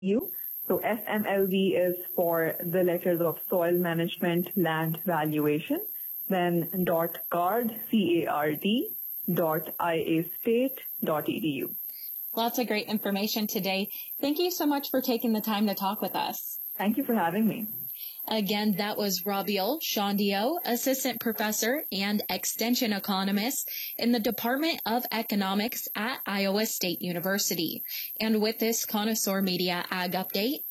So SMLV is for the letters of soil management land valuation, then .card, C-A-R-D, .iastate.edu. Lots of great information today. Thank you so much for taking the time to talk with us. Thank you for having me. Again, that was Rabiel Shandio, Assistant Professor and Extension Economist in the Department of Economics at Iowa State University. And with this Connoisseur Media Ag Update,